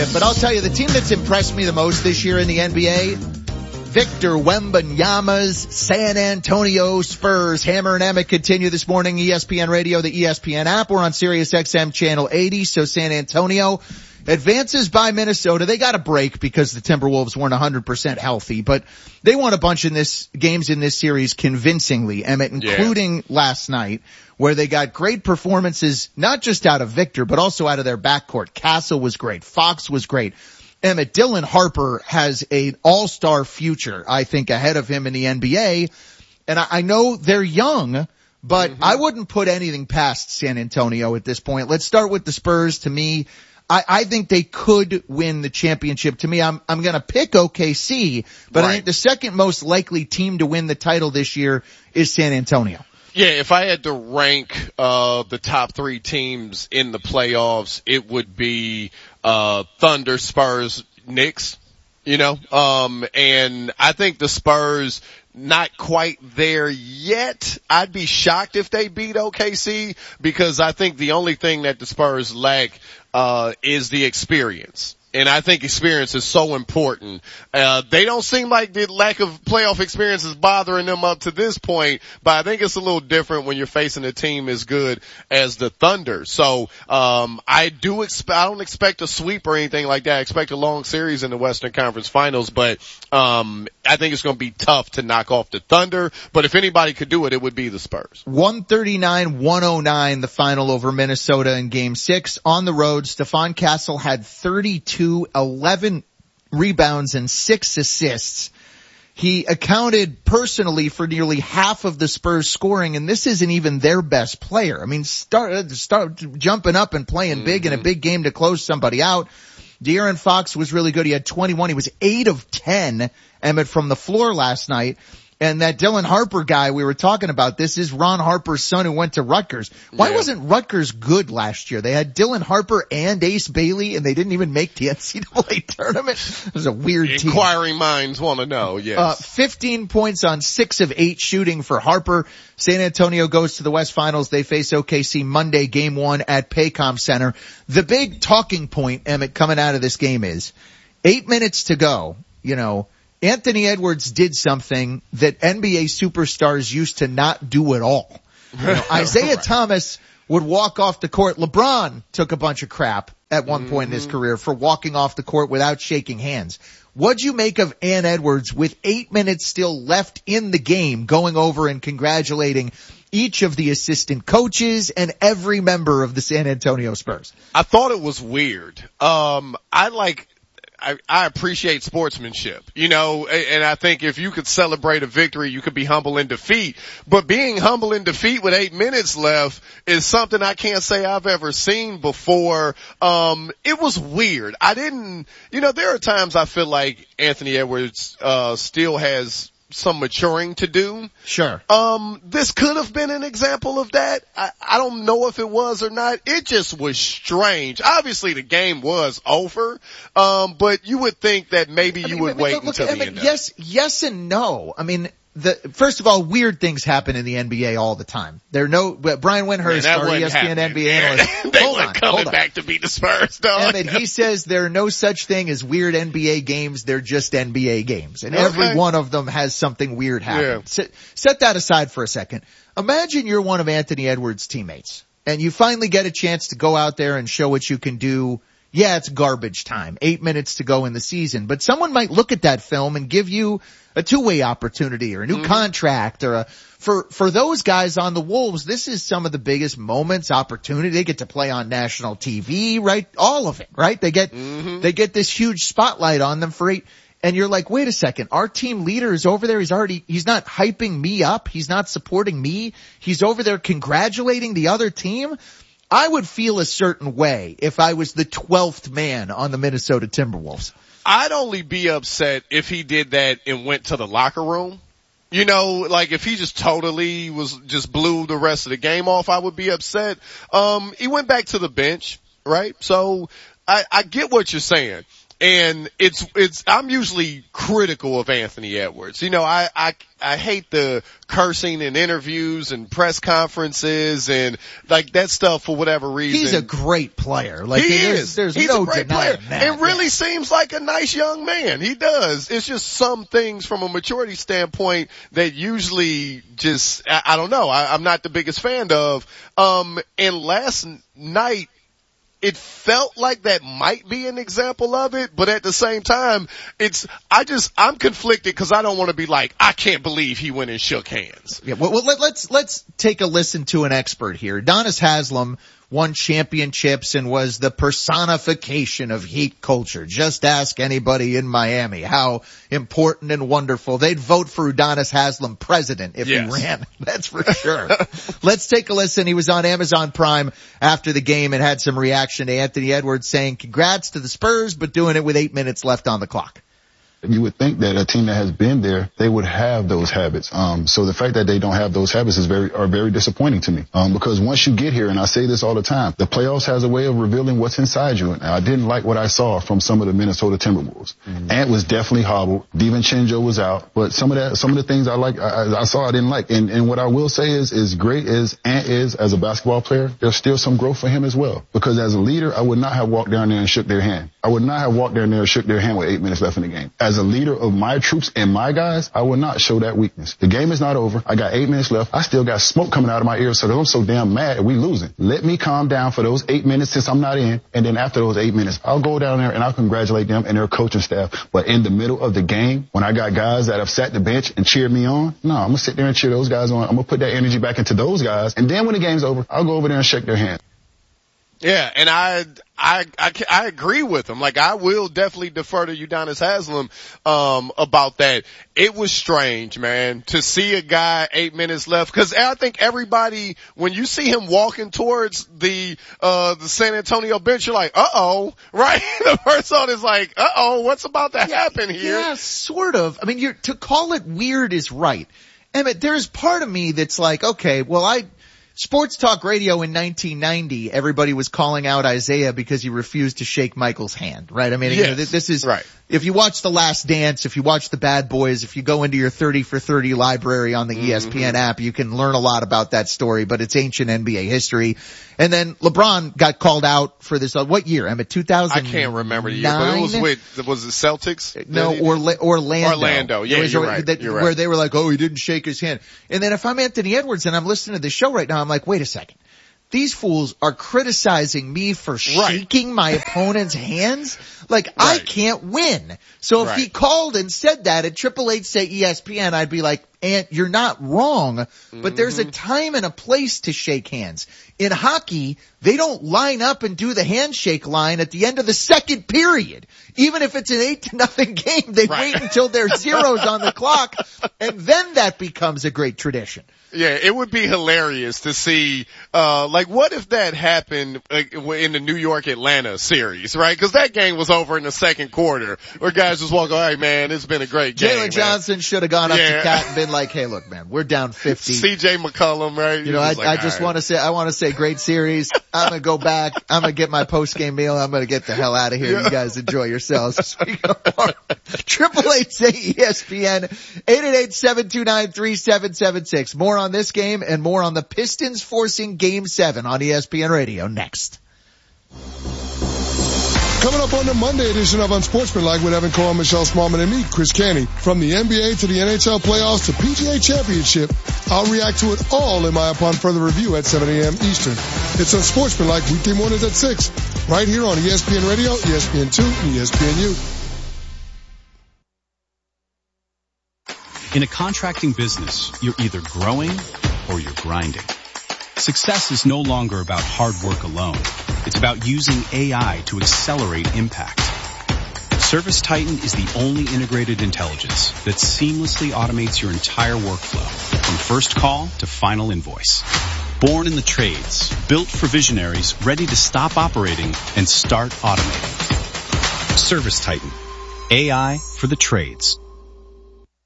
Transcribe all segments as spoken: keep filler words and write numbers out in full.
But I'll tell you, the team that's impressed me the most this year in the N B A, Victor Wembanyama's San Antonio Spurs. Hammer and Emmett continue this morning, E S P N Radio, the E S P N app. We're on Sirius X M channel eighty, so San Antonio advances by Minnesota. They got a break because the Timberwolves weren't one hundred percent healthy, but they won a bunch in this games in this series convincingly, Emmett, including yeah. last night, where they got great performances, not just out of Victor, but also out of their backcourt. Castle was great. Fox was great. Emmett, Dylan Harper has an all-star future, I think, ahead of him in the N B A. And I, I know they're young, but mm-hmm. I wouldn't put anything past San Antonio at this point. Let's start with the Spurs. To me, I, I think they could win the championship. To me, I'm, I'm going to pick O K C, but right. I think the second most likely team to win the title this year is San Antonio. Yeah, if I had to rank uh the top three teams in the playoffs, it would be uh Thunder, Spurs, Knicks, you know, um and I think the Spurs not quite there yet. I'd be shocked if they beat O K C because I think the only thing that the Spurs lack uh is the experience. And I think experience is so important. Uh, they don't seem like the lack of playoff experience is bothering them up to this point, but I think it's a little different when you're facing a team as good as the Thunder. So, um, I do expect, I don't expect a sweep or anything like that. I expect a long series in the Western Conference Finals, but, um, I think it's going to be tough to knock off the Thunder. But if anybody could do it, it would be the Spurs. one thirty-nine one oh nine, the final over Minnesota in game six on the road. Stephon Castle had thirty-two, eleven rebounds and six assists. He accounted personally for nearly half of the Spurs scoring, and this isn't even their best player. I mean, start, start jumping up and playing mm-hmm. big in a big game to close somebody out. De'Aaron Fox was really good. He had twenty-one. He was eight of ten, Emmett, from the floor last night. And that Dylan Harper guy we were talking about, this is Ron Harper's son who went to Rutgers. Why yeah. wasn't Rutgers good last year? They had Dylan Harper and Ace Bailey, and they didn't even make the N C double A tournament. It was a weird Inquiring team. Inquiring minds want to know, yes. Uh, fifteen points on six of eight shooting for Harper. San Antonio goes to the West Finals. They face O K C Monday, game one at Paycom Center. The big talking point, Emmett, coming out of this game is eight minutes to go, you know, Anthony Edwards did something that N B A superstars used to not do at all. You know, Isaiah right. Thomas would walk off the court. LeBron took a bunch of crap at one mm-hmm. point in his career for walking off the court without shaking hands. What'd you make of Ant Edwards with eight minutes still left in the game, going over and congratulating each of the assistant coaches and every member of the San Antonio Spurs? I thought it was weird. Um, I like I, I appreciate sportsmanship, you know, and I think if you could celebrate a victory, you could be humble in defeat. But being humble in defeat with eight minutes left is something I can't say I've ever seen before. Um, it was weird. I didn't, you know, there are times I feel like Anthony Edwards, uh, still has some maturing to do. Sure. Um, this could have been an example of that. I, I don't know if it was or not. It just was strange. Obviously the game was over. Um, but you would think that maybe I you mean, would wait look, until look, the I mean, end. Yes, yes and no. I mean, the, first of all, weird things happen in the N B A all the time. There are no, Brian Windhurst, our E S P N happening. N B A analyst. they hold weren't on, coming hold on. back to beat the Spurs, though. And he says there are no such thing as weird N B A games. They're just N B A games. And okay. every one of them has something weird happen. Yeah. Set, set that aside for a second. Imagine you're one of Anthony Edwards' teammates and you finally get a chance to go out there and show what you can do. Yeah, it's garbage time. Eight minutes to go in the season. But someone might look at that film and give you a two-way opportunity or a new mm-hmm. contract or a, for, for those guys on the Wolves, this is some of the biggest moments, opportunity. They get to play on national T V, right? All of it, right? They get, mm-hmm. they get this huge spotlight on them for eight. And you're like, wait a second, our team leader is over there. He's already, he's not hyping me up. He's not supporting me. He's over there congratulating the other team. I would feel a certain way if I was the twelfth man on the Minnesota Timberwolves. I'd only be upset if he did that and went to the locker room. You know, like if he just totally was, just blew the rest of the game off, I would be upset. Um, he went back to the bench, right? So I, I get what you're saying. And it's, it's, I'm usually critical of Anthony Edwards. You know, I, I, I hate the cursing in interviews and press conferences and like that stuff for whatever reason. He's a great player. Like he there's, is. There's He's no a great denying player. that. It really yeah. seems like a nice young man. He does. It's just some things from a maturity standpoint that usually just, I, I don't know. I, I'm not the biggest fan of. Um, and last night, it felt like that might be an example of it, but at the same time, it's, I just, I'm conflicted because I don't want to be like, I can't believe he went and shook hands. Yeah, well, well let, let's, let's take a listen to an expert here. Udonis Haslem won championships and was the personification of Heat culture. Just ask anybody in Miami how important and wonderful. They'd vote for Udonis Haslem president if yes. he ran. That's for sure. Let's take a listen. He was on Amazon Prime after the game and had some reaction to Anthony Edwards saying congrats to the Spurs, but doing it with eight minutes left on the clock. You would think that a team that has been there, they would have those habits. Um, so the fact that they don't have those habits is very, are very disappointing to me. Um, because once you get here, and I say this all the time, the playoffs has a way of revealing what's inside you. And I didn't like what I saw from some of the Minnesota Timberwolves. Mm-hmm. Ant was definitely hobbled. DiVincenzo was out. But some of that, some of the things I like, I, I saw I didn't like. And, and what I will say is, is great as Ant is as a basketball player, there's still some growth for him as well. Because as a leader, I would not have walked down there and shook their hand. I would not have walked down there and shook their hand with eight minutes left in the game. As a leader of my troops and my guys, I will not show that weakness. The game is not over. I got eight minutes left. I still got smoke coming out of my ears because I'm so damn mad we losing. Let me calm down for those eight minutes since I'm not in. And then after those eight minutes, I'll go down there and I'll congratulate them and their coaching staff. But in the middle of the game, when I got guys that have sat the bench and cheered me on, no, I'm going to sit there and cheer those guys on. I'm going to put that energy back into those guys. And then when the game's over, I'll go over there and shake their hand. Yeah, and I, I, I, I agree with him. Like, I will definitely defer to Udonis Haslem, um, about that. It was strange, man, to see a guy eight minutes left. Cause I think everybody, when you see him walking towards the, uh, the San Antonio bench, you're like, uh-oh, right? The first thought is like, uh-oh, what's about to happen here? Yeah, sort of. I mean, you're, to call it weird is right. Emmett, there's part of me that's like, okay, well, I, Sports Talk Radio in nineteen ninety, everybody was calling out Isaiah because he refused to shake Michael's hand, right? I mean, yes. you know, this is, right. If you watch The Last Dance, if you watch The Bad Boys, if you go into your thirty for thirty library on the mm-hmm. E S P N app, you can learn a lot about that story, but it's ancient N B A history. And then LeBron got called out for this, uh, what year? I mean, two thousand nine? I can't remember the year, but it was with, was it Celtics? No, Orla- Orlando. Orlando, yeah, you're right. That, you're right. Where they were like, oh, he didn't shake his hand. And then if I'm Anthony Edwards and I'm listening to the show right now, I'm like, wait a second. These fools are criticizing me for shaking right. my opponent's hands? Like, right. I can't win. So if right. he called and said that at Triple H say E S P N, I'd be like, Ant, you're not wrong, but mm-hmm. there's a time and a place to shake hands. In hockey, they don't line up and do the handshake line at the end of the second period. Even if it's an eight to nothing game, they right. wait until there's zeros on the clock, and then that becomes a great tradition. Yeah, it would be hilarious to see, uh, like what if that happened like, in the New York-Atlanta series, right? Cause that game was over in the second quarter where guys just walk, all right, man, it's been a great game. Jalen Johnson should have gone up yeah. to Cat and been like, hey, look, man, we're down fifty. C J McCollum, right? You know, I, like, I just right. want to say, I want to say great series. I'm going to go back. I'm going to get my post-game meal. I'm going to get the hell out of here. Yeah. You guys enjoy yourselves. Triple H say E S P N, eight eight eight, seven two nine, three seven seven six. More on this game and more on the Pistons forcing Game seven on E S P N Radio next. Coming up on the Monday edition of Unsportsmanlike with Evan Cole, Michelle Smallman, and me, Chris Canty. From the N B A to the N H L playoffs to P G A Championship, I'll react to it all in my upon further review at seven a.m. Eastern. It's Unsportsmanlike weekday mornings at six, right here on E S P N Radio, E S P N two, and E S P N U. In a contracting business, you're either growing or you're grinding. Success is no longer about hard work alone. It's about using A I to accelerate impact. ServiceTitan is the only integrated intelligence that seamlessly automates your entire workflow, from first call to final invoice. Born in the trades, built for visionaries ready to stop operating and start automating. ServiceTitan. A I for the trades.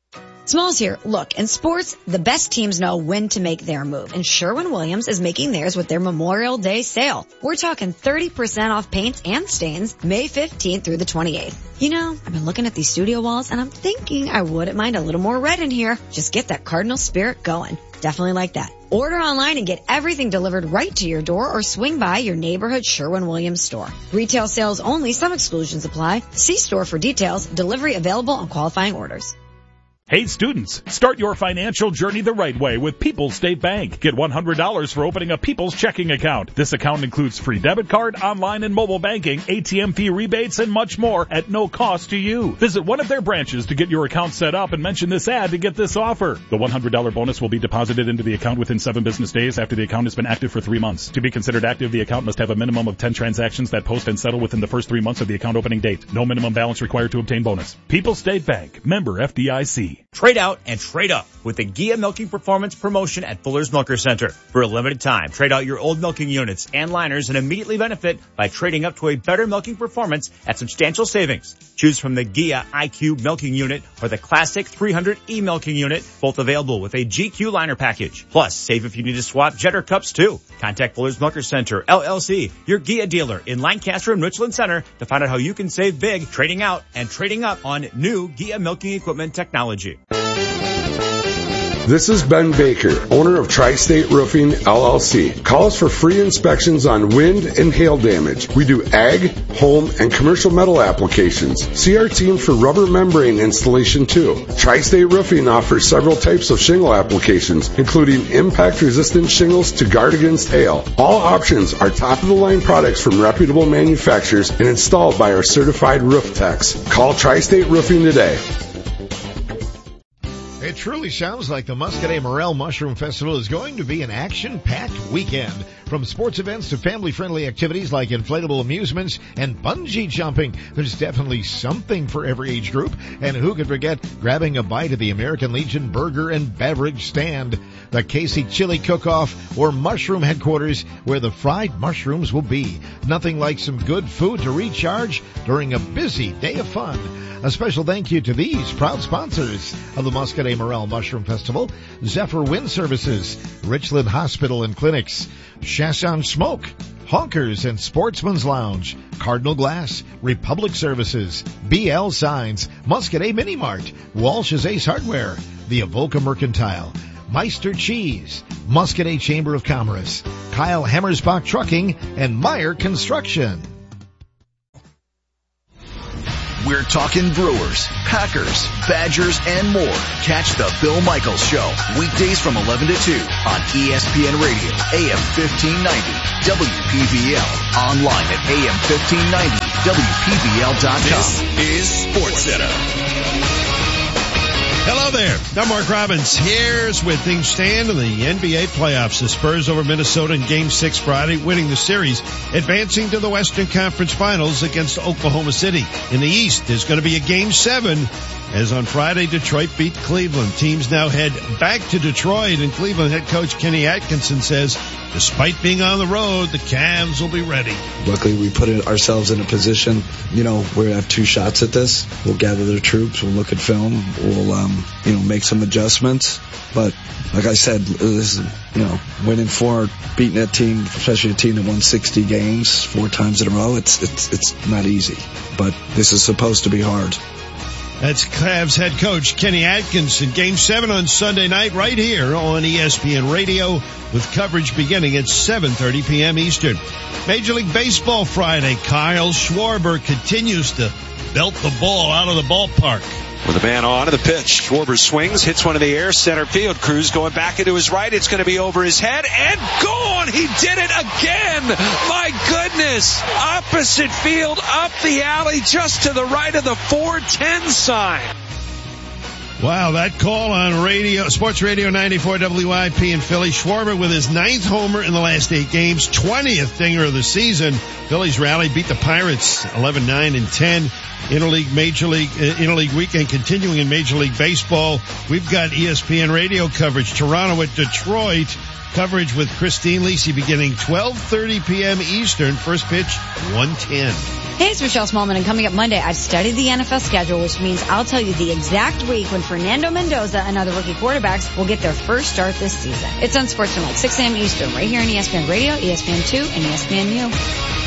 Smalls here. Look, in sports, the best teams know when to make their move, and Sherwin-Williams is making theirs with their Memorial Day sale. We're talking thirty percent off paints and stains May fifteenth through the twenty-eighth. You know, I've been looking at these studio walls, and I'm thinking I wouldn't mind a little more red in here. Just get that Cardinal spirit going. Definitely like that. Order online and get everything delivered right to your door or swing by your neighborhood Sherwin-Williams store. Retail sales only. Some exclusions apply. See store for details. Delivery available on qualifying orders. Hey students, start your financial journey the right way with People's State Bank. Get one hundred dollars for opening a People's checking account. This account includes free debit card, online and mobile banking, A T M fee rebates, and much more at no cost to you. Visit one of their branches to get your account set up and mention this ad to get this offer. The one hundred dollars bonus will be deposited into the account within seven business days after the account has been active for three months. To be considered active, the account must have a minimum of ten transactions that post and settle within the first three months of the account opening date. No minimum balance required to obtain bonus. People's State Bank, member F D I C. Trade out and trade up with the Gia Milking Performance promotion at Fuller's Milker Center. For a limited time, trade out your old milking units and liners and immediately benefit by trading up to a better milking performance at substantial savings. Choose from the Gia I Q milking unit or the classic three hundred E milking unit, both available with a G Q liner package. Plus, save if you need to swap Jetter cups too. Contact Fuller's Milker Center, L L C, your Gia dealer in Lancaster and Richland Center to find out how you can save big trading out and trading up on new Gia milking equipment technology. This is Ben Baker, owner of Tri-State Roofing, L L C. Call us for free inspections on wind and hail damage. We do ag, home, and commercial metal applications. See our team for rubber membrane installation too. Tri-State Roofing offers several types of shingle applications, including impact-resistant shingles to guard against hail. All options are top-of-the-line products from reputable manufacturers and installed by our certified roof techs. Call Tri-State Roofing today. It truly sounds like the Muscadet Morel Mushroom Festival is going to be an action-packed weekend. From sports events to family-friendly activities like inflatable amusements and bungee jumping, there's definitely something for every age group. And who could forget grabbing a bite of the American Legion burger and beverage stand, the Casey Chili Cook-Off, or Mushroom Headquarters, where the fried mushrooms will be. Nothing like some good food to recharge during a busy day of fun. A special thank you to these proud sponsors of the Muscadet Morel Mushroom Festival: Zephyr Wind Services, Richland Hospital and Clinics, Chasson Smoke, Honkers and Sportsman's Lounge, Cardinal Glass, Republic Services, B L Signs, Muscadet Mini Mart, Walsh's Ace Hardware, the Avoca Mercantile, Meister Cheese, Muscadet Chamber of Commerce, Kyle Hammersbach Trucking, and Meyer Construction. We're talking Brewers, Packers, Badgers, and more. Catch the Bill Michaels Show weekdays from eleven to two on E S P N Radio, A M fifteen ninety, W P B L, online at A M fifteen ninety, W P B L dot com. This is SportsCenter. Hello there. I'm Mark Robbins. Here's where things stand in the N B A playoffs. The Spurs over Minnesota in Game six Friday, winning the series, advancing to the Western Conference Finals against Oklahoma City. In the East, there's going to be a Game seven, as on Friday, Detroit beat Cleveland. Teams now head back to Detroit, and Cleveland head coach Kenny Atkinson says, despite being on the road, the Cavs will be ready. Luckily, we put ourselves in a position, you know, where we have two shots at this. We'll gather the troops. We'll look at film. We'll, um, you know, make some adjustments. But like I said, this is, you know, winning four, beating that team, especially a team that won sixty games four times in a row. It's, it's, it's not easy, but this is supposed to be hard. That's Cavs head coach Kenny Atkinson. Game seven on Sunday night right here on E S P N Radio, with coverage beginning at seven thirty p.m. Eastern. Major League Baseball Friday. Kyle Schwarber continues to belt the ball out of the ballpark. With a man on, the pitch. Schwarber swings, hits one in the air, center field. Cruz going back into his right. It's going to be over his head and gone. He did it again. My goodness. Opposite field, up the alley, just to the right of the four ten sign. Wow, that call on radio, Sports Radio ninety-four W I P in Philly. Schwarber with his ninth homer in the last eight games, twentieth dinger of the season. Phillies rally, beat the Pirates eleven nine and ten. Interleague, Major League, uh, Interleague weekend continuing in Major League Baseball. We've got E S P N radio coverage. Toronto at Detroit. Coverage with Christine Lisi beginning twelve thirty p.m. Eastern. First pitch, one ten. Hey, it's Michelle Smallman, and coming up Monday, I've studied the N F L schedule, which means I'll tell you the exact week when Fernando Mendoza and other rookie quarterbacks will get their first start this season. It's on Sportsman, six a.m. Eastern, right here on E S P N Radio, E S P N two, and E S P N U.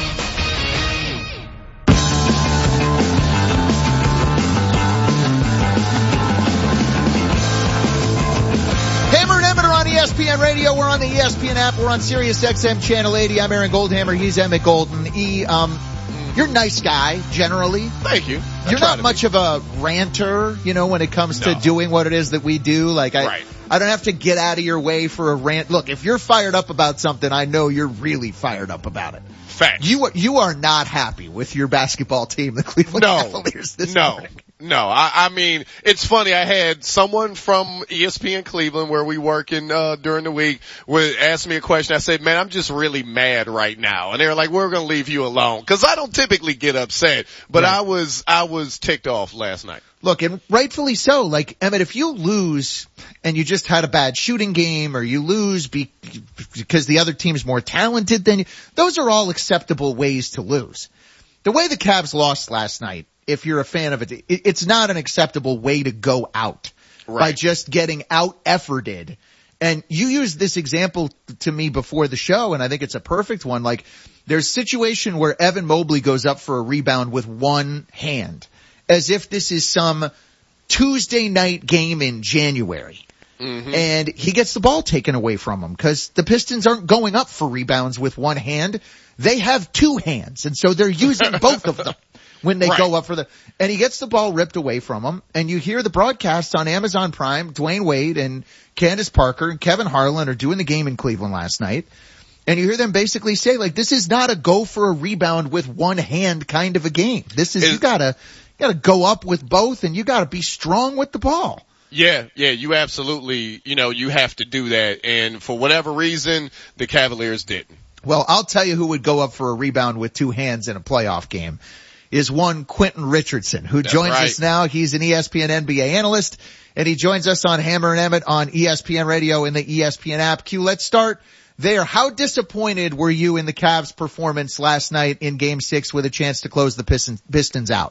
E S P N Radio. We're on the E S P N app. We're on Sirius X M Channel eighty. I'm Aaron Goldhammer. He's Emmett Golden. E, um, you're a nice guy, generally. Thank you. I you're not much be. of a ranter, you know, when it comes no. to doing what it is that we do. Like, I, right. I don't have to get out of your way for a rant. Look, if you're fired up about something, I know you're really fired up about it. Fact. You are, you are not happy with your basketball team, the Cleveland no. Cavaliers this no. morning. No, I, I mean, it's funny. I had someone from E S P N Cleveland where we work in, uh, during the week would ask me a question. I said, man, I'm just really mad right now. And they were like, we're going to leave you alone. Cause I don't typically get upset, but right. I was, I was ticked off last night. Look, and rightfully so. Like, Emmett, if you lose and you just had a bad shooting game, or you lose be, because the other team's more talented than you, those are all acceptable ways to lose. The way the Cavs lost last night, if you're a fan of it, it's not an acceptable way to go out right. by just getting out-efforted. And you used this example to me before the show, and I think it's a perfect one. Like, there's a situation where Evan Mobley goes up for a rebound with one hand, as if this is some Tuesday night game in January. Mm-hmm. And he gets the ball taken away from him because the Pistons aren't going up for rebounds with one hand. They have two hands, and so they're using both of them when they right. go up for the, and he gets the ball ripped away from him, and you hear the broadcasts on Amazon Prime, Dwayne Wade and Candace Parker and Kevin Harlan are doing the game in Cleveland last night, and you hear them basically say, like, this is not a go for a rebound with one hand kind of a game. This is, it, you gotta, you gotta go up with both, and you gotta be strong with the ball. Yeah, yeah, you absolutely, you know, you have to do that, and for whatever reason, the Cavaliers didn't. Well, I'll tell you who would go up for a rebound with two hands in a playoff game. Is one Quentin Richardson, who That's joins right. us now. He's an E S P N N B A analyst, and he joins us on Hammer and Emmett on E S P N Radio and the E S P N app. Q, let's start there. How disappointed were you in the Cavs' performance last night in Game Six with a chance to close the Pistons, Pistons out?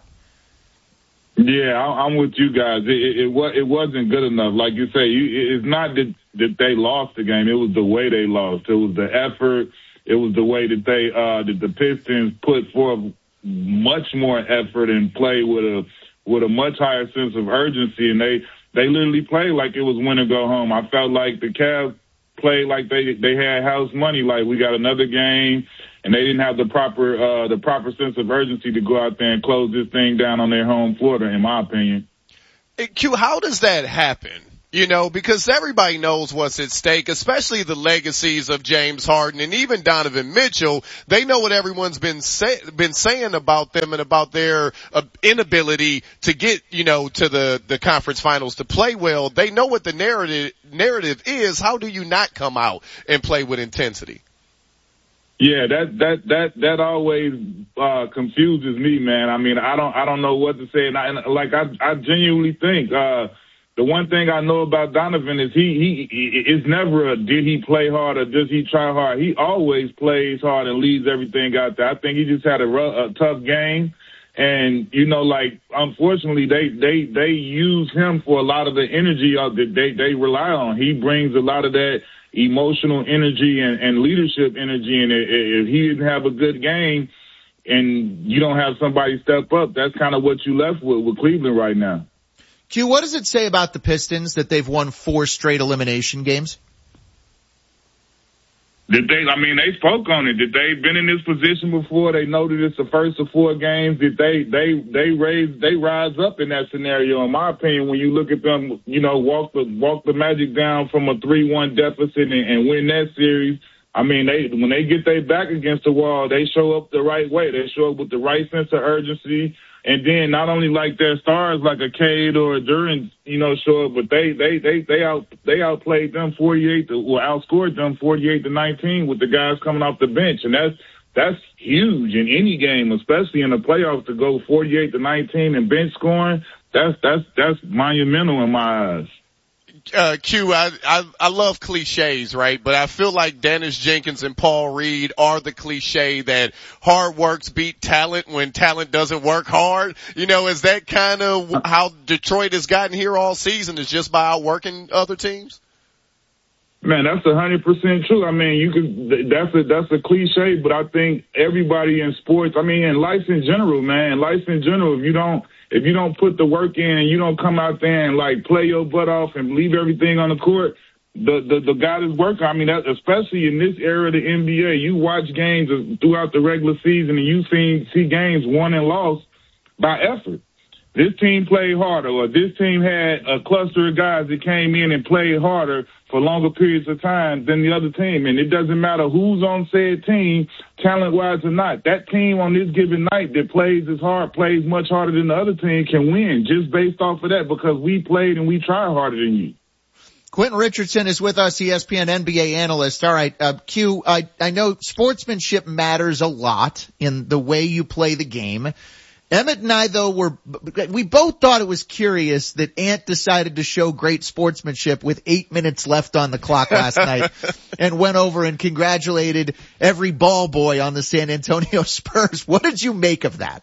Yeah, I'm with you guys. It, it, it, it wasn't good enough. Like you say, you, it's not that, that they lost the game. It was the way they lost. It was the effort. It was the way that they, uh, that the Pistons put forth much more effort and play with a, with a much higher sense of urgency. And they, they literally played like it was win or go home. I felt like the Cavs played like they, they had house money. Like, we got another game, and they didn't have the proper, uh, the proper sense of urgency to go out there and close this thing down on their home floor, in my opinion. Hey, Q, how does that happen? You know, because everybody knows what's at stake, especially the legacies of James Harden and even Donovan Mitchell. They know what everyone's been say, been saying about them and about their uh, inability to get, you know, to the, the conference finals to play well. They know what the narrative, narrative is. How do you not come out and play with intensity? Yeah, that, that, that, that always, uh, confuses me, man. I mean, I don't, I don't know what to say. And I, and like, I, I genuinely think, uh, the one thing I know about Donovan is he, he, it's never a did he play hard or does he try hard. He always plays hard and leaves everything out there. I think he just had a, a tough game. And, you know, like, unfortunately, they, they, they use him for a lot of the energy that they, they rely on. He brings a lot of that emotional energy and, and leadership energy. And if he didn't have a good game and you don't have somebody step up, that's kind of what you left with with Cleveland right now. Q, what does it say about the Pistons that they've won four straight elimination games? Did they, I mean, they spoke on it. Did they been in this position before? They know that it's the first of four games. Did they, they, they raise, they rise up in that scenario? In my opinion, when you look at them, you know, walk the, walk the Magic down from a three one deficit and, and win that series. I mean, they, when they get their back against the wall, they show up the right way. They show up with the right sense of urgency. And then not only like their stars like a Cade or a Durant, you know, show up, but they, they, they, they out, they outplayed them forty-eight to, or outscored them forty-eight to nineteen with the guys coming off the bench. And that's, that's huge in any game, especially in the playoffs, to go forty-eight to nineteen and bench scoring. That's, that's, that's monumental in my eyes. uh, Q, I, I, I love cliches, right? But I feel like Dennis Jenkins and Paul Reed are the cliche that hard works beat talent when talent doesn't work hard. You know, is that kind of how Detroit has gotten here all season, is just by outworking other teams? Man, that's a hundred percent true. I mean, you could, that's a, that's a cliche, but I think everybody in sports, I mean, in life in general, man, life in general, if you don't, if you don't put the work in and you don't come out there and like play your butt off and leave everything on the court, the, the, the guy that's working, I mean, that, especially in this era of the N B A, you watch games throughout the regular season and you see, see games won and lost by effort. This team played harder, or this team had a cluster of guys that came in and played harder for longer periods of time than the other team. And it doesn't matter who's on said team, talent-wise or not. That team on this given night that plays as hard, plays much harder than the other team, can win just based off of that, because we played and we tried harder than you. Quentin Richardson is with us, E S P N N B A analyst. All right, uh, Q, I, I know sportsmanship matters a lot in the way you play the game. Emmett and I, though, were, we both thought it was curious that Ant decided to show great sportsmanship with eight minutes left on the clock last night and went over and congratulated every ball boy on the San Antonio Spurs. What did you make of that?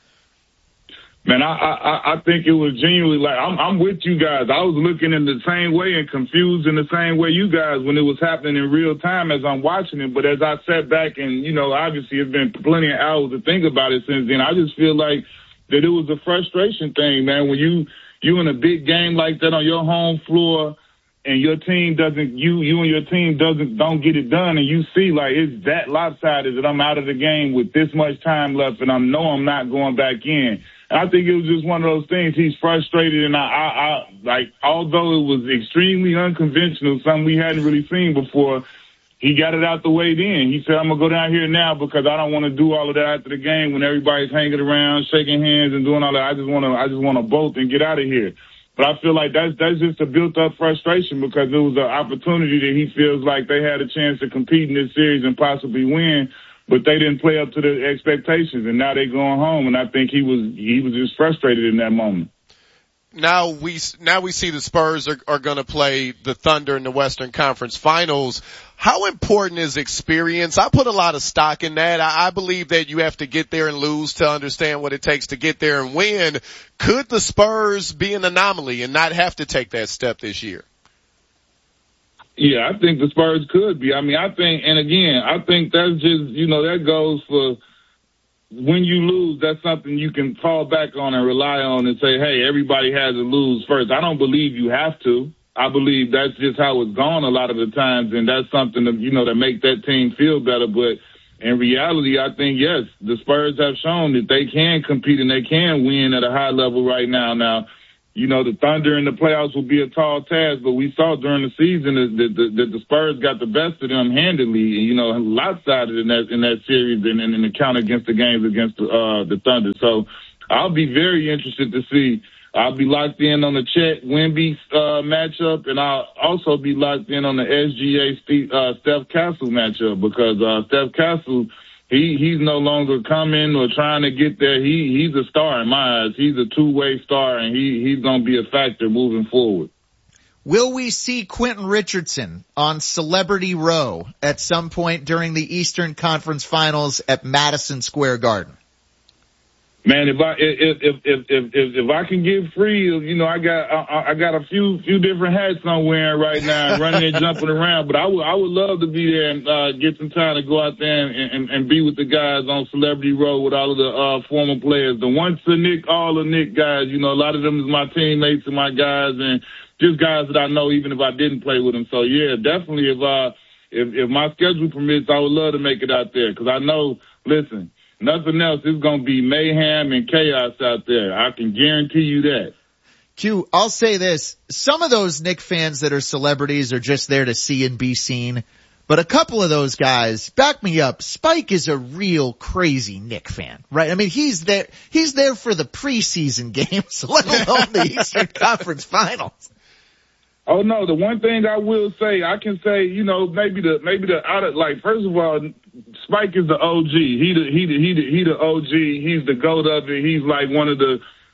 Man, I, I, I think it was genuinely like, I'm, I'm with you guys. I was looking in the same way and confused in the same way you guys when it was happening in real time as I'm watching it. But as I sat back and, you know, obviously it's been plenty of hours to think about it since then, I just feel like that it was a frustration thing, man. When you, you in a big game like that on your home floor and your team doesn't, you, you and your team doesn't, don't get it done, and you see like it's that lopsided that I'm out of the game with this much time left and I know I'm not going back in. I think it was just one of those things. He's frustrated, and I, I, I, like, although it was extremely unconventional, something we hadn't really seen before, he got it out the way then. He said, I'm gonna go down here now because I don't want to do all of that after the game when everybody's hanging around, shaking hands and doing all that. I just want to, I just want to bolt and get out of here. But I feel like that's, that's just a built up frustration because it was an opportunity that he feels like they had a chance to compete in this series and possibly win. But they didn't play up to the expectations, and now they're going home. And I think he was he was just frustrated in that moment. Now we now we see the Spurs are, are going to play the Thunder in the Western Conference Finals. How important is experience? I put a lot of stock in that. I, I believe that you have to get there and lose to understand what it takes to get there and win. Could the Spurs be an anomaly and not have to take that step this year? Yeah, I think the Spurs could be. I mean, I think, and again, I think that's just, you know, that goes for when you lose, that's something you can fall back on and rely on and say, hey, everybody has to lose first. I don't believe you have to. I believe that's just how it's gone a lot of the times, and that's something that, you know, to make that team feel better. But in reality, I think, yes, the Spurs have shown that they can compete and they can win at a high level right now. Now, you know, the Thunder in the playoffs will be a tall task, but we saw during the season that the, the, the, the Spurs got the best of them handily, you know, lopsided in that in that series and in the count against the games against the, uh, the Thunder. So I'll be very interested to see. I'll be locked in on the Chet Wemby uh, matchup, and I'll also be locked in on the S G A Steve, uh, Steph Castle matchup because uh, Steph Castle, He he's no longer coming or trying to get there. He he's a star in my eyes. He's a two-way star, and he he's going to be a factor moving forward. Will we see Quentin Richardson on Celebrity Row at some point during the Eastern Conference Finals at Madison Square Garden? Man, if I if if if if if, if I can get free, you know, I got I, I got a few few different hats I'm wearing right now, running and jumping around. But I would I would love to be there and uh, get some time to go out there and, and and be with the guys on Celebrity Row with all of the uh, former players, the once the Nick, all the Nick guys. You know, a lot of them is my teammates and my guys, and just guys that I know even if I didn't play with them. So yeah, definitely if uh if if my schedule permits, I would love to make it out there because I know. Listen. Nothing else. It's going to be mayhem and chaos out there. I can guarantee you that. Q, I'll say this. Some of those Knick fans that are celebrities are just there to see and be seen. But a couple of those guys, back me up, Spike is a real crazy Knick fan, right? I mean, he's there, he's there for the preseason games, let alone the Eastern Conference Finals. Oh no, the one thing I will say, I can say, you know, maybe the, maybe the, out of, like, first of all, Spike is the O G. He the, he the, he the, he the O G. He's the GOAT of it. He's like one of the,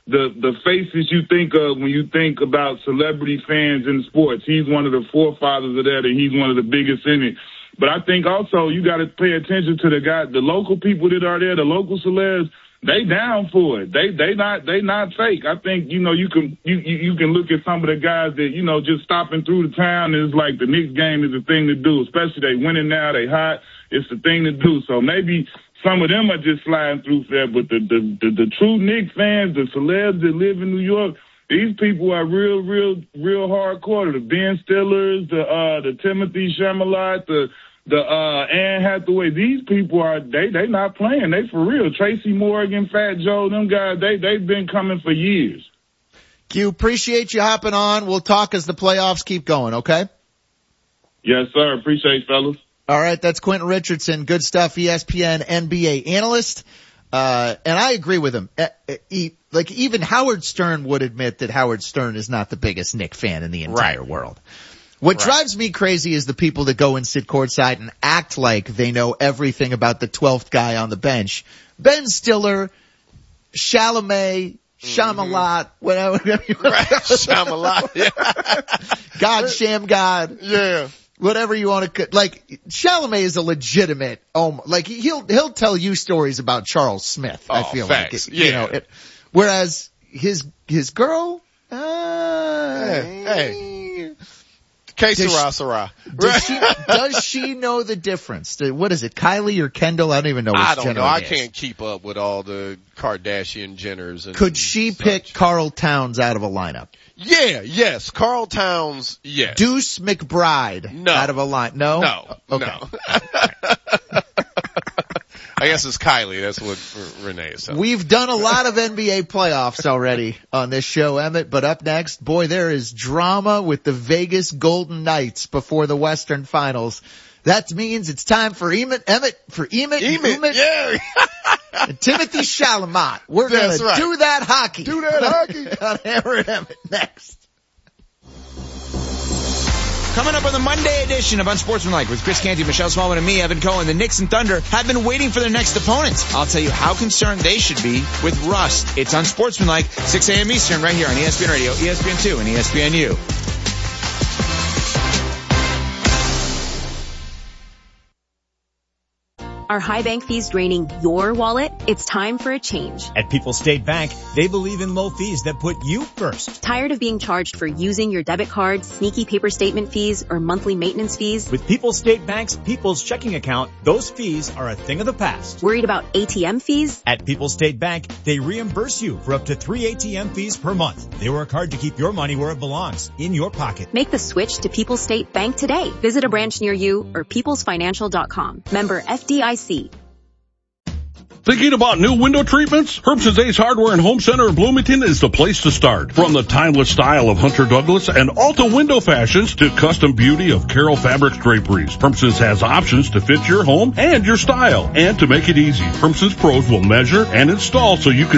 the the faces you think of when you think about celebrity fans in sports. He's one of the forefathers of that, and he's one of the biggest in it. But I think also you got to pay attention to the guy, the local people that are there, the local celebs. They down for it. They they not they not fake. I think you know you can you you can look at some of the guys that you know just stopping through the town is like the Knicks game is the thing to do. Especially they winning now, they hot. It's the thing to do. So maybe some of them are just sliding through there, but the the the, the true Knicks fans, the celebs that live in New York, these people are real real real hardcore. The Ben Stillers, the uh the Timothy Chalamet, the The uh Anne Hathaway, these people are they they not playing. They for real. Tracy Morgan, Fat Joe, them guys, they they've been coming for years. Q, appreciate you hopping on. We'll talk as the playoffs keep going, okay? Yes, sir. Appreciate it, fellas. All right, that's Quentin Richardson, good stuff, E S P N N B A analyst. Uh and I agree with him. Like even Howard Stern would admit that Howard Stern is not the biggest Knick fan in the entire right. world. What right. drives me crazy is the people that go and sit courtside and act like they know everything about the twelfth guy on the bench. Ben Stiller, Chalamet, Shamalot, mm-hmm. whatever. Right. Shamalot, yeah. God, Sham God. Yeah. Whatever you want to, like, Chalamet is a legitimate, oh, like, he'll, he'll tell you stories about Charles Smith, oh, I feel facts. like. It, yeah. You know, it, whereas his, his girl, uh, hey. hey. Que sera, sera. Does she, does she know the difference? What is it, Kylie or Kendall? I don't even know which I don't know. I is. can't keep up with all the Kardashian Jenners. And Could she such. pick Karl Towns out of a lineup? Yeah, yes. Karl Towns, yes. Deuce McBride no. out of a line? No? No. Okay. No. I guess it's Kylie. That's what Renee is saying. We've done a lot of N B A playoffs already on this show, Emmett, but up next, boy, there is drama with the Vegas Golden Knights before the Western Finals. That means it's time for Emmett, Emmett, for Emmett, Emmett, Emmett yeah. and Timothy Chalamet. We're going to do that hockey. Do that hockey. On Hammer and Emmett next. Coming up on the Monday edition of Unsportsmanlike with Chris Canty, Michelle Smallman, and me, Evan Cohen, the Knicks and Thunder have been waiting for their next opponents. I'll tell you how concerned they should be with rust. It's Unsportsmanlike, six a.m. Eastern, right here on E S P N Radio, E S P N two, and E S P N U. Are high bank fees draining your wallet? It's time for a change. At People's State Bank, they believe in low fees that put you first. Tired of being charged for using your debit card, sneaky paper statement fees, or monthly maintenance fees? With People's State Bank's People's Checking Account, those fees are a thing of the past. Worried about A T M fees? At People's State Bank, they reimburse you for up to three A T M fees per month. They work hard to keep your money where it belongs, in your pocket. Make the switch to People's State Bank today. Visit a branch near you or peoples financial dot com. Member F D I C. Thinking about new window treatments? Herbson's Ace Hardware and Home Center in Bloomington is the place to start. From the timeless style of Hunter Douglas and Alta window fashions to custom beauty of Carroll Fabrics draperies, Herbson's has options to fit your home and your style. And to make it easy, Herbson's pros will measure and install so you can